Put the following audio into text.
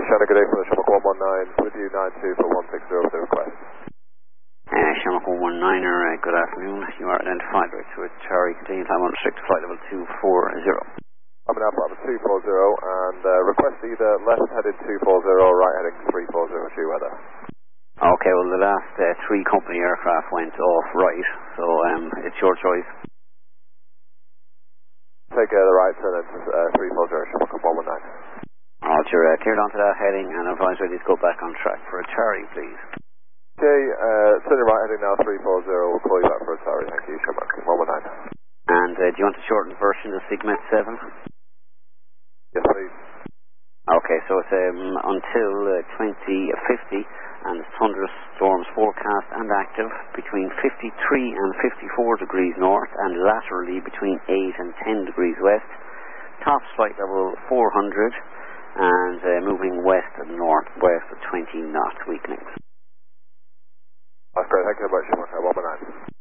Shannon, good day for the Shamrock 119, with you 92 for 160 with the request. Shamrock 119er, good afternoon. You are identified with Charlie, continue time on restricted flight level 240. I'm in Alpha 240 and request either left heading 240 or right heading 340 due weather. Okay, well the last three company aircraft went off right, so it's your choice. Take the right turn into 340 Shamrock 119. Roger, cleared onto that heading and advise ready to go back on track for a Charlie, please. Okay, turning right heading now 340, we'll call you back for a Charlie, thank you, Shamrock 119. And do you want a shortened version of Sigmet 7? Yes, please. Okay, so it's until 2050, and thunderstorms forecast and active between 53 and 54 degrees north, and laterally between 8 and 10 degrees west. Top flight level 400, and moving west and northwest at 20 knots weakening. That's great, thank you very much, Shamrock 119.